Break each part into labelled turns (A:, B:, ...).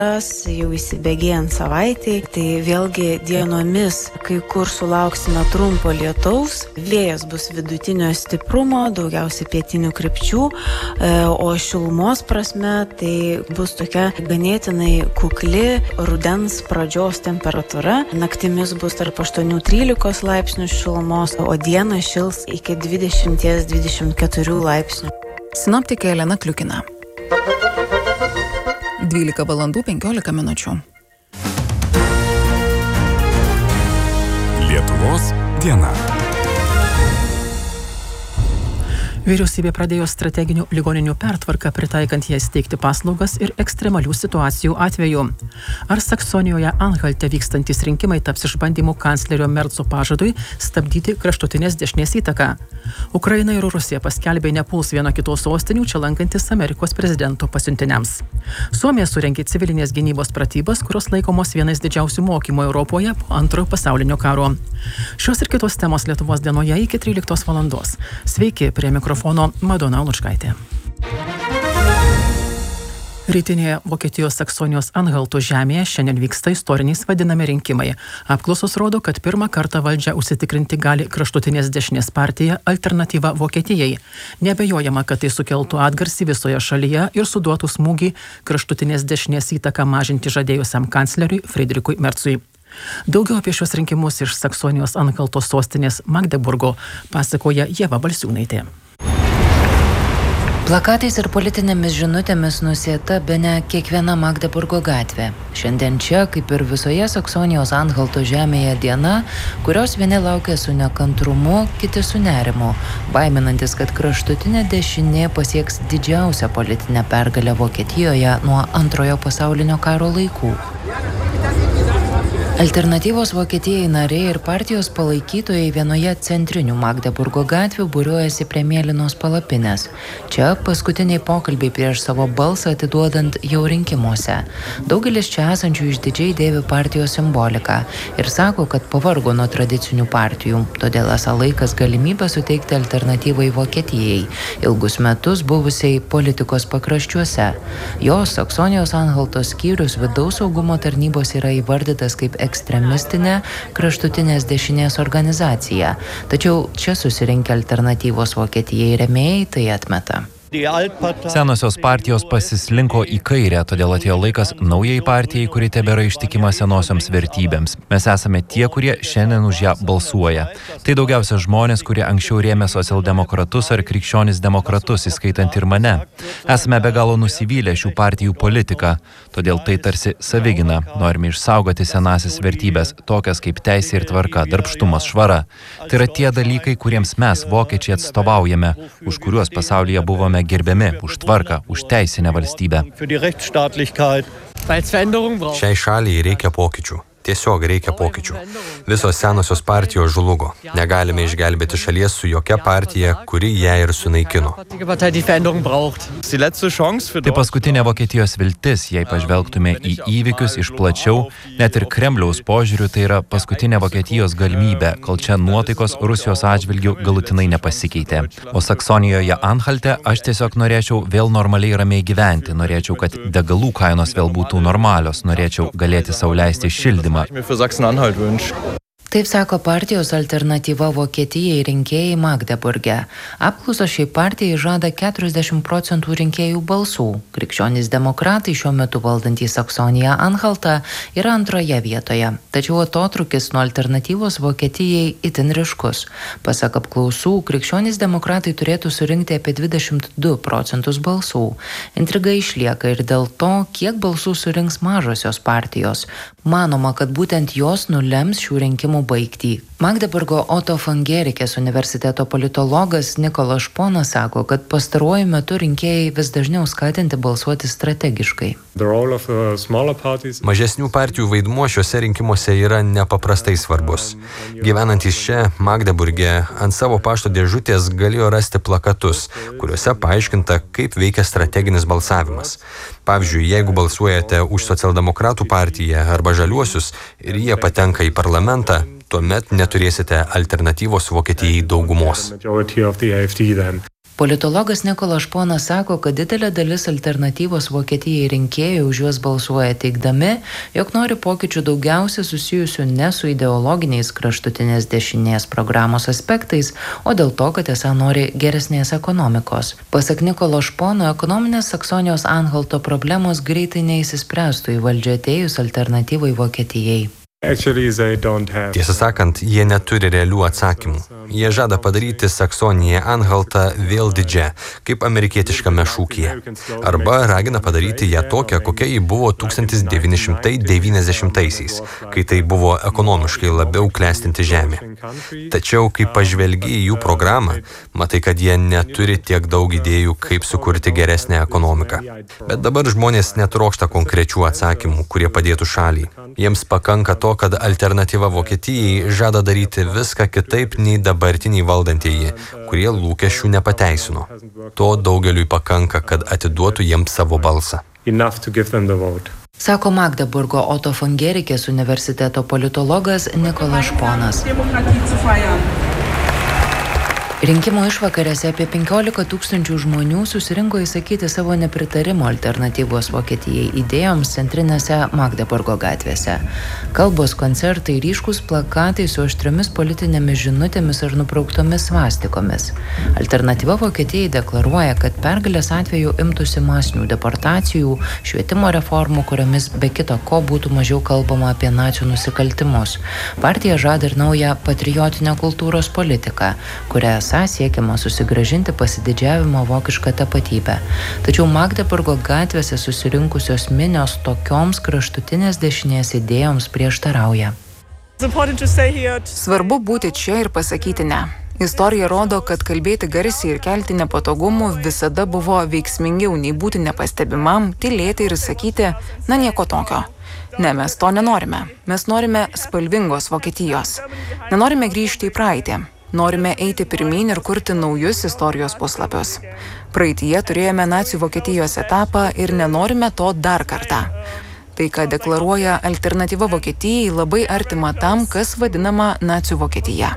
A: Jau įsibėgėjant savaitėj, tai vėlgi dienomis kai kur sulauksime trumpo lietaus, vėjas bus vidutinio stiprumo, daugiausiai pietinių krypčių, o šilumos prasme tai bus tokia ganėtinai kukli rudens pradžios temperatūra. Naktimis bus tarp 8-13 laipsnių šilumos, o dieną šils iki 20-24 laipsnių.
B: Sinoptikė Elena Kliukina. 12 valandų 15 minučių.
C: Lietuvos diena.
D: Vyriausybė pradėjo strateginių ligoninių pertvarką, pritaikant jas teikti paslaugas ir ekstremalių situacijų atveju. Ar Saksonijoje Anhalte vykstantys rinkimai taps išbandymu kanclerio Merco pažadui stabdyti kraštutinės dešinės įtaką? Ukraina ir Rusija paskelbė nepuls vieno kitos sostinių, čia lankantis Amerikos prezidento pasiuntiniams. Suomija surengė civilinės gynybos pratybas, kurios laikomos vienais didžiausių mokymų Europoje po Antrojo pasaulinio karo. Šios ir kitos temos Lietuvos dienoje iki 13 valandos. Sveiki, prie mikrofono Madona Lučkaitė. Rytinėje Vokietijos Saksonijos Anhalto žemėje šiandien vyksta istoriniais vadinami rinkimai. Apklausos rodo, kad pirmą kartą valdžią užsitikrinti gali kraštutinės dešinės partija Alternatyva Vokietijai. Neabejojama, kad tai sukeltų atgarsį visoje šalyje ir suduotų smūgį kraštutinės dešinės įtaką mažinti žadėjusiam kancleriui Friedrichui Merzui. Daugiau apie šios rinkimus iš Saksonijos Anhalto sostinės Magdeburgo pasakoja Ieva Balsiūnaitė.
E: Plakatais ir politinėmis žinutėmis nusėta bene kiekviena Magdeburgo gatvė. Šiandien čia, kaip ir visoje Saksonijos Anhalto žemėje diena, kurios vieni laukia su nekantrumu, kiti su nerimu, baiminantis, kad kraštutinė dešinė pasieks didžiausią politinę pergalę Vokietijoje nuo Antrojo pasaulinio karo laikų. Alternatyvos Vokietijai nariai ir partijos palaikytojai vienoje centrinių Magdeburgo gatvių būriuojasi prie mėlynos palapinės. Čia paskutiniai pokalbiai prieš savo balsą atiduodant jau rinkimuose. Daugelis čia esančių išdidžiai dėvi partijos simboliką ir sako, kad pavargo nuo tradicinių partijų, todėl esą laikas galimybę suteikti alternatyvai Vokietijai, ilgus metus buvusiai politikos pakraščiuose. Jos Saksonijos Anhalto skyrius vidaus saugumo tarnybos yra įvardytas kaip ekstremistinė kraštutinės dešinės organizacija. Tačiau čia susirinkę Alternatyvos Vokietijai rėmėjai tai atmeta.
F: Senosios partijos pasislinko į kairę, todėl atėjo laikas naujai partijai, kuri tebėra ištikima senosioms vertybėms. Mes esame tie, kurie šiandien už ją balsuoja. Tai daugiausia žmonės, kurie anksčiau rėmė socialdemokratus ar krikščionis demokratus, įskaitant ir mane. Esame be galo nusivylę šių partijų politiką, todėl tai tarsi savigina. Norime išsaugoti senasis vertybės, tokias kaip teisė ir tvarka, darbštumas, švara. Tai yra tie dalykai, kuriems mes, vokiečiai, atstovaujame, už kuriuos pasaulyje buvome gerbiami, už tvarką, už teisinę valstybę.
G: Šiai šaliai reikia pokyčių. Tiesiog reikia pokyčių. Visos senosios partijos žlugo. Negalime išgelbėti šalies su jokia partija, kuri ją ir sunaikino.
F: Tai paskutinė Vokietijos viltis, jei pažvelgtume į įvykius iš plačiau, net ir Kremliaus požiūriu, tai yra paskutinė Vokietijos galimybė, kol čia nuotaikos Rusijos atžvilgių galutinai nepasikeitė. O Saksonijoje Anhalte aš tiesiog norėčiau vėl normaliai ramiai gyventi, norėčiau, kad degalų kainos vėl būtų normalios, norėčiau galėti sau leisti šildymą.
E: Taip sako partijos Alternatyva Vokietijai rinkėjai Magdeburge. Apklausos šiai partijai žada 40% rinkėjų balsų. Krikščionys demokratai šiuo metu valdantys Saksoniją Anhaltą yra antroje vietoje. Tačiau atotrūkis nuo Alternatyvos Vokietijai itin ryškus. Pasak apklausų, krikščionys demokratai turėtų surinkti apie 22% balsų. Intriga išlieka ir dėl to, kiek balsų surinks mažosios partijos. Manoma, kad būtent jos nulems šių rinkimų baigtį. Magdeburgo Otto von Gerikės universiteto politologas Nikolas Šponas sako, kad pastaruoju metu rinkėjai vis dažniau skatinti balsuoti strategiškai.
G: Mažesnių partijų vaidmuo šiuose rinkimuose yra nepaprastai svarbus. Gyvenantys čia, Magdeburge, ant savo pašto dėžutės galėjo rasti plakatus, kuriuose paaiškinta, kaip veikia strateginis balsavimas. Pavyzdžiui, jeigu balsuojate už socialdemokratų partiją arba žaliuosius ir jie patenka į parlamentą, tuomet neturėsite Alternatyvos Vokietijai daugumos.
E: Politologas Nikolas Šponas sako, kad didelė dalis alternatyvos Vokietijai rinkėjų už juos balsuoja teigdami, jog nori pokyčių daugiausia susijusių ne su ideologiniais kraštutinės dešinės programos aspektais, o dėl to, kad esą nori geresnės ekonomikos. Pasak Nikolo Špono, ekonominės Saksonijos Anhalto problemos greitai neįsispręstų į valdžią atėjus alternatyvai Vokietijai.
G: Tiesą sakant, jie neturi realių atsakymų. Jie žada padaryti Saksoniją Anhaltą vėl didžią, kaip amerikietiškame šūkyje. Arba ragina padaryti ją tokią, kokia ji buvo 1990-aisiais, kai tai buvo ekonomiškai labiau klestinti žemė. Tačiau, kai pažvelgi į jų programą, matai, kad jie neturi tiek daug idėjų, kaip sukurti geresnę ekonomiką. Bet dabar žmonės netrokšta konkrečių atsakymų, kurie padėtų šaliai. Jiems pakanka to, kad alternatyva Vokietijai žada daryti viską kitaip nei dabartiniai valdantieji, kurie lūkesčių nepateisino. To daugeliui pakanka, kad atiduotų jiems savo balsą.
E: Sako Magdeburgo Otto von Gericke universiteto politologas Nikolas Šponas. Rinkimų išvakarėse apie 15 000 žmonių susirinko įsakyti savo nepritarimo alternatyvos Vokietijai idėjoms centrinėse Magdeburgo gatvėse. Kalbos, koncertai, ryškūs plakatai su aštriomis politinėmis žinutėmis ir nubrauktomis svastikomis. Alternatyva Vokietijai deklaruoja, kad pergalės atveju imtųsi masinių deportacijų, švietimo reformų, kuriomis be kito ko būtų mažiau kalbama apie nacių nusikaltimus. Partija žada ir naują patriotinę kultūros politiką, kurią siekiama susigrąžinti pasididžiavimo vokišką tapatybę. Tačiau Magdeburgo gatvėse susirinkusios minios tokioms kraštutinės dešinės idėjoms prieštarauja.
B: Svarbu būti čia ir pasakyti ne. Istorija rodo, kad kalbėti garsiai ir kelti nepatogumų visada buvo veiksmingiau nei būti nepastebimam, tylėti ir sakyti, na nieko tokio. Ne, mes to nenorime. Mes norime spalvingos Vokietijos. Nenorime grįžti į praeitį. Norime eiti pirmyn ir kurti naujus istorijos puslapius. Praeityje turėjome nacių Vokietijos etapą ir nenorime to dar kartą. Tai, ką deklaruoja alternatyva Vokietijai, labai artima tam, kas vadinama nacių Vokietija.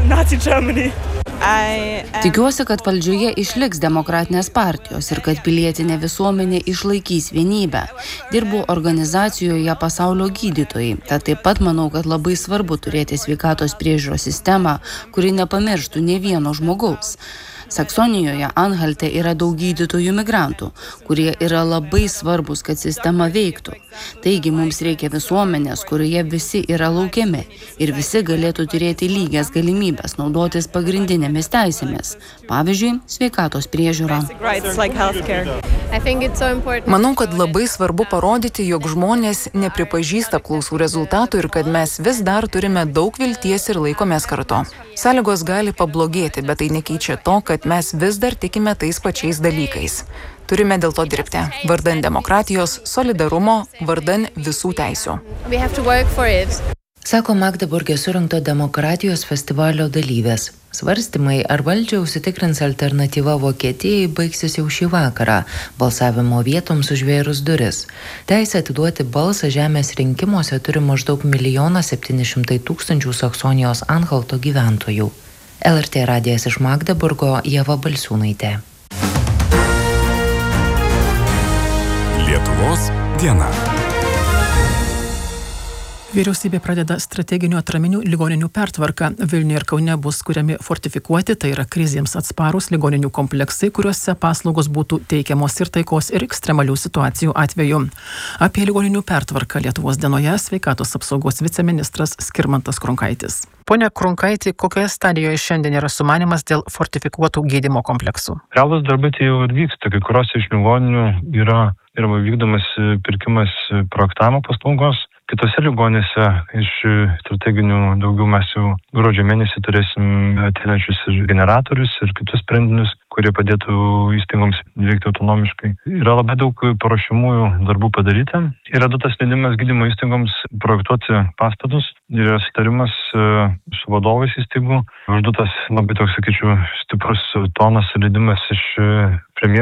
C: Tikiuosi, kad valdžioje išliks demokratinės partijos ir kad pilietinė visuomenė išlaikys vienybę. Dirbu organizacijoje Pasaulio gydytojai, tad taip pat manau, kad labai svarbu turėti sveikatos priežiūros sistemą, kuri nepamirštų nė vieno žmogaus. Saksonijoje Anhalte yra daug gydytojų migrantų, kurie yra labai svarbus, kad sistema veiktų. Taigi mums reikia visuomenės, kurioje visi yra laukiami ir visi galėtų turėti lygias galimybės naudotis pagrindinėmis teisėmis, pavyzdžiui, sveikatos priežiūra.
B: Manau, kad labai svarbu parodyti, jog žmonės nepripažįsta apklausų rezultatų ir kad mes vis dar turime daug vilties ir laikomės kartu. Sąlygos gali pablogėti, bet tai nekeičia to, kad mes vis dar tikime tais pačiais dalykais. Turime dėl to dirbti, vardan demokratijos, solidarumo, vardan visų teisių.
E: Sako Magdeburge surinkto demokratijos festivalio dalyvės. Svarstymai, ar valdžią užsitikrins alternatyva Vokietijai, baigsis jau šį vakarą, balsavimo vietoms užvėrus duris. Teisę atiduoti balsą žemės rinkimuose turi maždaug 1 700 000 Saksonijos Anhalto gyventojų. LRT radijas iš Magdeburgo, Ieva Balsiūnaitė.
H: Lietuvos diena.
D: Vyriausybė pradeda strateginių atraminių ligoninių pertvarką. Vilniuje ir Kaune bus kuriami fortifikuoti, tai yra krizėms atsparūs ligoninių kompleksai, kuriuose paslaugos būtų teikiamos ir taikos ir ekstremalių situacijų atveju. Apie ligoninių pertvarką Lietuvos dienoje sveikatos apsaugos viceministras Skirmantas Kronkaitis. Pone Kronkaitį, kokioje stadijoje šiandien yra sumanymas dėl fortifikuotų gydymo kompleksų?
I: Realūs darbai tai jau ir vyksta, kai kurios iš ligoninių yra vykdomas pirkimas projektavimo paslaugos. Kitose ligonėse iš strateginių daugiau mes jau gruodžio mėnesį turėsim ateinančius generatorius ir kitus sprendinius, kurie padėtų įstaigoms veikti autonomiškai. Yra labai daug paruošiamųjų darbų padaryta. Yra duotas leidimas gydymo įstaigoms projektuoti pastatus. Yra sutarimas su vadovais įstaigų. Užduotas labai toks, sakyčiau, stiprus tonas leidimas iš premjero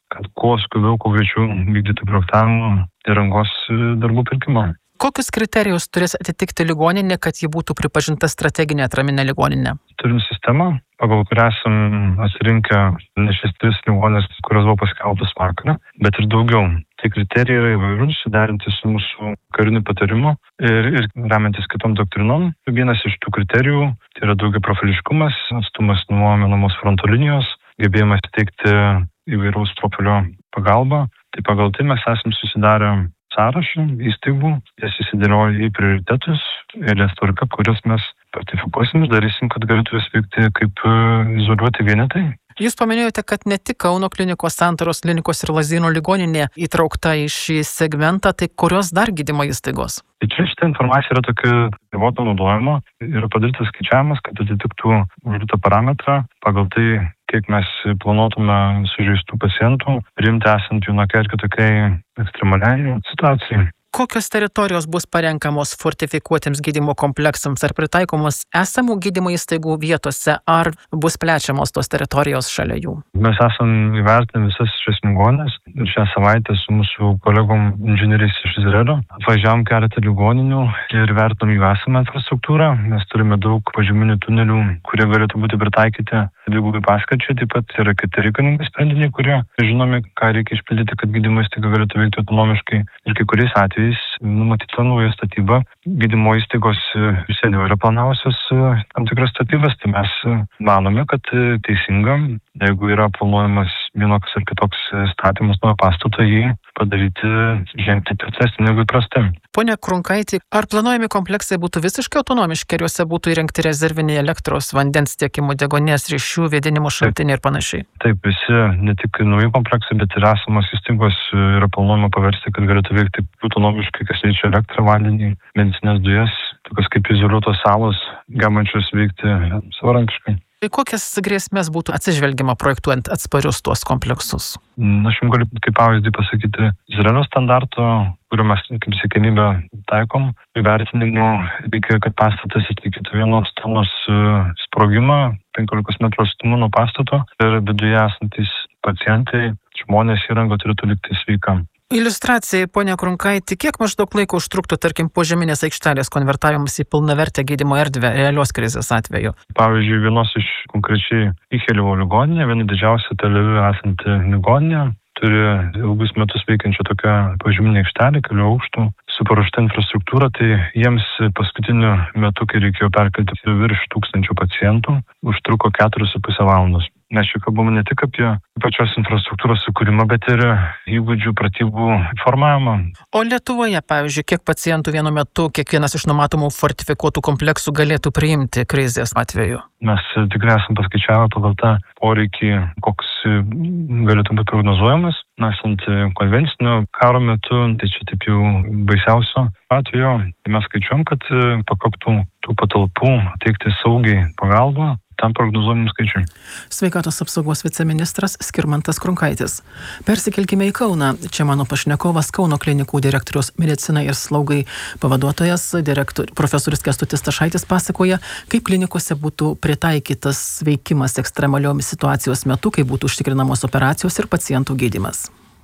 I: kad kuo skubiau, kuo greičiau vykdyti projektavimo įrangos darbų pirkimą.
D: Kokius kriterijus turės atitikti ligoninė, kad ji būtų pripažinta strateginė atraminė ligoninė?
I: Turim sistemą, pagal kurią esam atsirinkę ne šias 3 ligoninės, kurios buvo paskelbtos vakarą, bet ir daugiau. Tai kriterijai yra įvairūs, suderinti su mūsų kariniu patarimu ir remiantis kitom doktrinom. Vienas iš tų kriterijų tai yra daugiaprofiliškumas, atstumas nuo menamos fronto linijos, gebėjimas teikti įvairaus profilio pagalbą. Tai pagal tai mes esam susidarę sąrašą įstaigų, jas įsidėlioja į prioritetus, eilės tvarka, kurias mes ratifikuosim ir darysim, kad galėtų jas veikti kaip izoliuoti vienetai.
D: Jūs paminėjote, kad ne tik Kauno klinikos, Santaros klinikos ir Lazdynų ligoninė įtraukta į šį segmentą, tai kurios dar gydymo įstaigos?
I: Tai čia šitą informaciją yra tokia riboto naudojimo, yra padarytas skaičiavimas, kad atitiktų užduotą parametrą pagal tai, kiek mes planuotume sužeistų pacientų, priimti esant vienokiai ar kitokiai ekstremaliai situacijai.
D: Kokios teritorijos bus parenkamos fortifikuotiems gydymo kompleksams, ar pritaikomos esamų gydymo įstaigų vietose, ar bus plečiamos tos teritorijos šalia jų?
I: Mes esam įvertinę visas šias ligonines ir šią savaitę su mūsų kolegom inžinieriais iš Izraelio atvažiavom keletą ligoninių ir vertinom jų esamą infrastruktūrą. Mes turime daug požeminių tunelių, kurie galėtų būti pritaikyti dvigubai paskirčiai, taip pat yra kiti reikalingi sprendiniai, kurie žinome, ką reikia išpildyti, kad gydymo įstaiga galėtų veikti autonomiškai. Ir kai kuriais atvejais numatyta nauja statyba. Gydymo įstaigos seniau yra planavusios tam tikras statybas, tai mes manome, kad teisinga, jeigu yra planuojamas vienoks ar kitoks statymas nuo pastato, jį padaryti ženkliai tvirtesnį negu įprastai.
D: Pone Krunkaiti, ar planuojami kompleksai būtų visiškai autonomiški, ar juose būtų įrengti rezerviniai elektros, vandens tiekimo, deguonies ryšių, vėdinimo šaltiniai ir panašiai?
I: Taip, visi ne tik nauji kompleksai, bet ir esamos įstaigos yra planuojama paversti, kad galėtų veikti autonomiškai, kas liečia elektrą, vandenį, medicinės dujas, tokios kaip izoliuotos salos, gabančios veikti savarankiškai.
D: Tai kokias grėsmės būtų atsižvelgiama projektuojant atsparius tuos kompleksus?
I: Aš jums galiu kaip pavyzdį pasakyti Izraelio standarto, kuriuo mes kaip siekiamybę taikom. Įvertinimu reikia, kad pastatas atlaikytų 1 tonos sprogimą 15 metrų atstumu nuo pastato ir viduje esantis pacientai, žmonės, įranga turėtų likti sveika.
D: Iliustracijai, ponia Krunkaiti, kiek maždaug laiko užtruktų, tarkim, požeminės aikštelės konvertavimas į pilnavertę gydymo erdvę realios krizės atveju?
I: Pavyzdžiui, vienos iš konkrečiai Ichelivo ligoninė, viena didžiausia Tel Avive esanti ligoninė, turi ilgus metus veikiančią tokią požeminę aikštelę, kelių aukštų, su paruošta infrastruktūra, tai jiems paskutiniu metu, kai reikėjo perkelti virš 1000 pacientų, užtruko 4,5 valandos. Mes čia kalbame ne tik apie pačios infrastruktūros sukūrimą, bet ir įgūdžių pratybų formavimą.
D: O Lietuvoje, pavyzdžiui, kiek pacientų vienu metu kiekvienas iš numatomų fortifikuotų kompleksų galėtų priimti krizės atveju?
I: Mes tikrai esam paskaičiavę pagal tą poreikį, koks galėtų būti prognozuojamas. Esant konvencinio karo metu, tai čia taip jau baisiausio atveju, mes skaičiuojam, kad pakaktų tų patalpų teikti saugiai pagalbą tam prognozuojamam skaičiui.
D: Sveikatos apsaugos viceministras Skirmantas Krunkaitis. Persikelkime į Kauną. Čia mano pašnekovas Kauno klinikų direktoriaus medicinai ir slaugai pavaduotojas, profesorius Kęstutis Stašaitis pasakoja, kaip klinikose būtų pritaikytas veikimas ekstremaliomis situacijos metu, kai būtų užtikrinamos operacijos ir pacientų gydymas.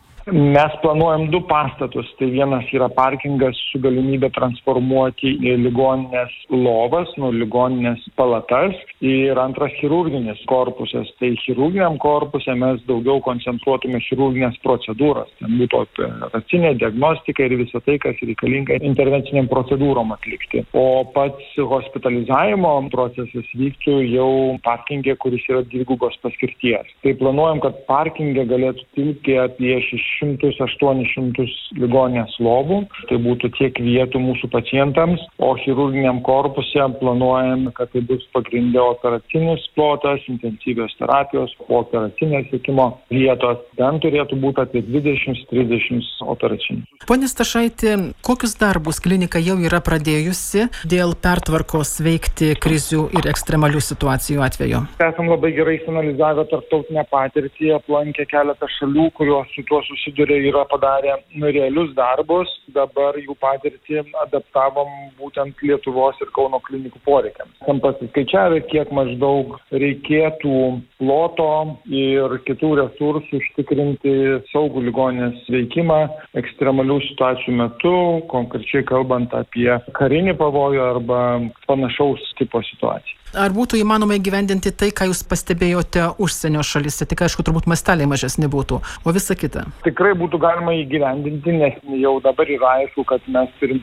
H: Mes planuojam 2 pastatus. Tai vienas yra parkingas su galimybė transformuoti į ligoninės lovas, ligoninės palatas, ir antras chirurginis korpusas. Tai chirurginiam korpuse mes daugiau koncentruotume chirurginės procedūras. Ten būtų operacinė diagnostika ir visą tai, kas reikalinga intervenciniam procedūrom atlikti. O pats hospitalizavimo procesas vyktų jau parkinge, kuris yra dvigubos paskirties. Tai planuojam, kad parkinge galėtų tilpti apie 600-800 ligoninės lovų. Tai būtų tiek vietų mūsų pacientams, o chirurginiam korpuse planuojam, kad tai bus pagrindė operacinis plotas, intensyvios terapijos, operacinės sekimo vietos. Ten turėtų būti apie 20-30 operacinių.
D: Pone Stašaiti, kokius darbus klinika jau yra pradėjusi dėl pertvarkos veikti krizių ir ekstremalių situacijų atveju?
H: Esam labai gerai išanalizavę tarptautinę patirtį, aplankę keletą šalių, kurios su tuo susiduria susiduria, yra padarę realius darbus, dabar jų patirtį adaptavom būtent Lietuvos ir Kauno klinikų poreikiams. Tam pasiskaičiavę, kiek maždaug reikėtų ploto ir kitų resursų užtikrinti saugų ligoninės veikimą ekstremalių situacijų metu, konkrečiai kalbant apie karinį pavojų arba panašaus tipo situaciją.
D: Ar būtų įmanoma įgyvendinti tai, ką jūs pastebėjote užsienio šalyse? Tik aišku, turbūt masteliai mažesni būtų, o visa kita.
H: Tikrai būtų galima įgyvendinti, nes jau dabar yra aišku, kad mes turim